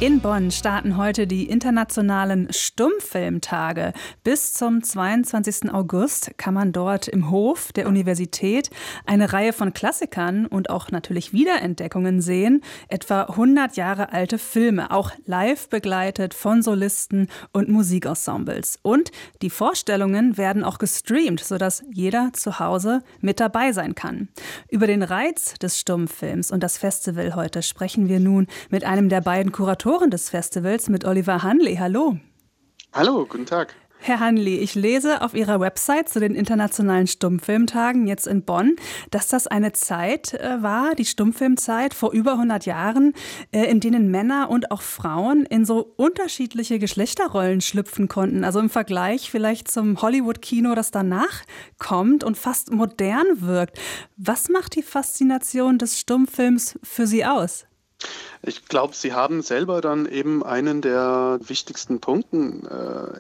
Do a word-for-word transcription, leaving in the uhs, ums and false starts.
In Bonn starten heute die internationalen Stummfilmtage. Bis zum zweiundzwanzigsten August kann man dort im Hof der Universität eine Reihe von Klassikern und auch natürlich Wiederentdeckungen sehen. Etwa hundert Jahre alte Filme, auch live begleitet von Solisten und Musikensembles. Und die Vorstellungen werden auch gestreamt, sodass jeder zu Hause mit dabei sein kann. Über den Reiz des Stummfilms und das Festival heute sprechen wir nun mit einem der beiden Kuratoren des Festivals, mit Oliver Hanley. Hallo. Hallo, guten Tag. Herr Hanley, ich lese auf Ihrer Website zu den internationalen Stummfilmtagen jetzt in Bonn, dass das eine Zeit äh, war, die Stummfilmzeit vor über hundert Jahren, äh, in denen Männer und auch Frauen in so unterschiedliche Geschlechterrollen schlüpfen konnten. Also im Vergleich vielleicht zum Hollywood-Kino, das danach kommt und fast modern wirkt. Was macht die Faszination des Stummfilms für Sie aus? Ich glaube, Sie haben selber dann eben einen der wichtigsten Punkten äh,